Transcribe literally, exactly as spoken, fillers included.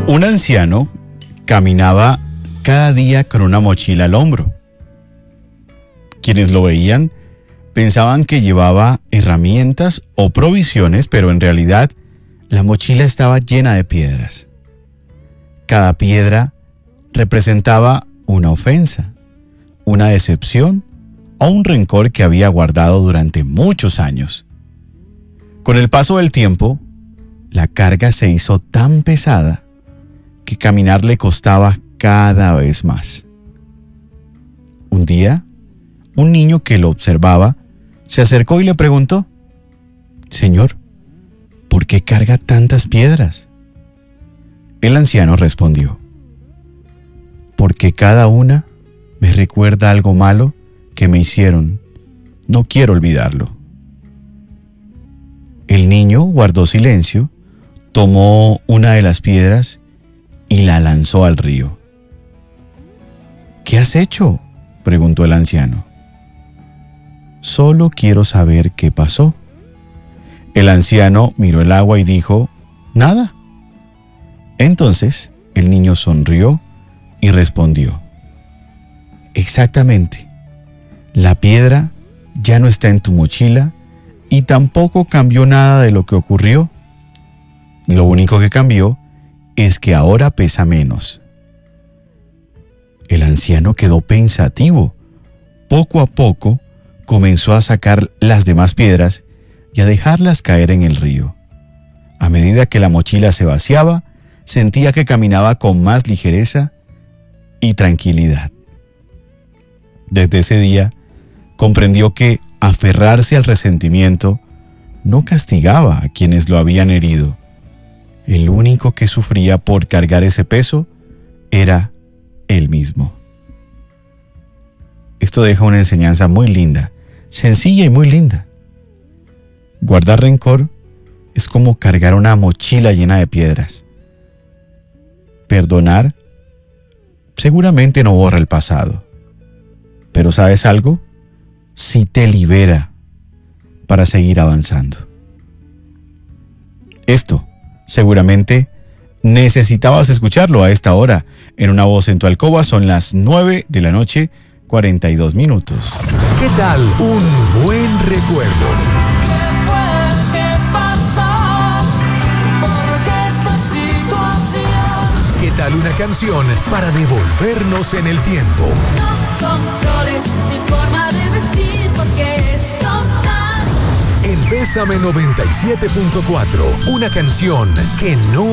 Un anciano caminaba cada día con una mochila al hombro. Quienes lo veían pensaban que llevaba herramientas o provisiones, pero en realidad la mochila estaba llena de piedras. Cada piedra representaba una ofensa, una decepción o un rencor que había guardado durante muchos años. Con el paso del tiempo, la carga se hizo tan pesada que caminar le costaba cada vez más. Un día, un niño que lo observaba se acercó y le preguntó: «Señor, ¿por qué carga tantas piedras?». El anciano respondió: «Porque cada una me recuerda algo malo que me hicieron. No quiero olvidarlo». El niño guardó silencio, tomó una de las piedras y la lanzó al río. «¿Qué has hecho?», preguntó el anciano. «Solo quiero saber qué pasó». El anciano miró el agua y dijo: «Nada». Entonces el niño sonrió y respondió: «Exactamente. La piedra ya no está en tu mochila y tampoco cambió nada de lo que ocurrió. Lo único que cambió es que ahora pesa menos». El anciano quedó pensativo. Poco a poco comenzó a sacar las demás piedras y a dejarlas caer en el río. A medida que la mochila se vaciaba, sentía que caminaba con más ligereza y tranquilidad. Desde ese día, comprendió que aferrarse al resentimiento no castigaba a quienes lo habían herido. El único que sufría por cargar ese peso era él mismo. Esto deja una enseñanza muy linda, sencilla y muy linda. Guardar rencor es como cargar una mochila llena de piedras. Perdonar seguramente no borra el pasado, pero ¿sabes algo? Sí te libera para seguir avanzando. Esto seguramente necesitabas escucharlo a esta hora. En Una Voz en tu Alcoba son las nueve de la noche, cuarenta y dos minutos. ¿Qué tal un buen recuerdo? ¿Qué fue que pasó? ¿Por qué esta situación? ¿Qué tal una canción para devolvernos en el tiempo? No controles mi forma de vestir porque es total. En Bésame noventa y siete punto cuatro, una canción que no